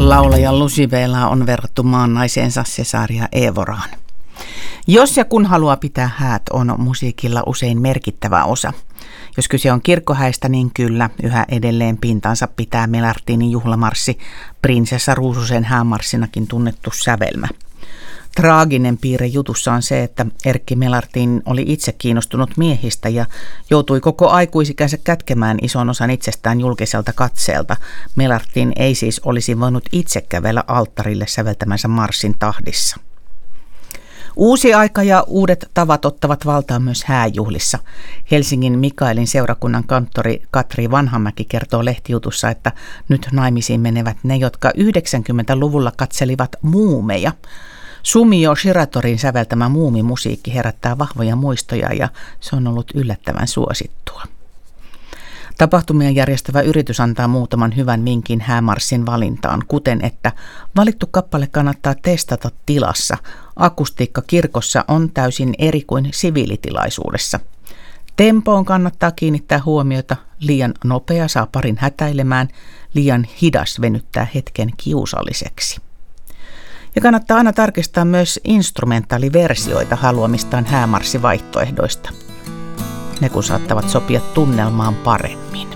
Laulaja Lucy Vela on verrattu maan naiseensa Cesaria Evoraan. Jos ja kun haluaa pitää häät, on musiikilla usein merkittävä osa. Jos kyse on kirkkohäistä, niin kyllä, yhä edelleen pintansa pitää Melartinin juhlamarssi, prinsessa Ruususen häämarssinakin tunnettu sävelmä. Traaginen piirre jutussa on se, että Erkki Melartin oli itse kiinnostunut miehistä ja joutui koko aikuisikänsä kätkemään ison osan itsestään julkiselta katseelta. Melartin ei siis olisi voinut itse kävellä alttarille säveltämänsä marssin tahdissa. Uusi aika ja uudet tavat ottavat valtaa myös hääjuhlissa. Helsingin Mikaelin seurakunnan kanttori Katri Vanhamäki kertoo lehtijutussa, että nyt naimisiin menevät ne, jotka 90-luvulla katselivat muumeja. Sumio Shiratorin säveltämä muumimusiikki herättää vahvoja muistoja ja se on ollut yllättävän suosittua. Tapahtumia järjestävä yritys antaa muutaman hyvän vinkin häämarssin valintaan, kuten että valittu kappale kannattaa testata tilassa. Akustiikka kirkossa on täysin eri kuin siviilitilaisuudessa. Tempoon kannattaa kiinnittää huomiota, liian nopea saa parin hätäilemään, liian hidas venyttää hetken kiusalliseksi. Ja kannattaa aina tarkistaa myös instrumentaaliversioita haluamistaan häämarssivaihtoehdoista. Ne kun saattavat sopia tunnelmaan paremmin.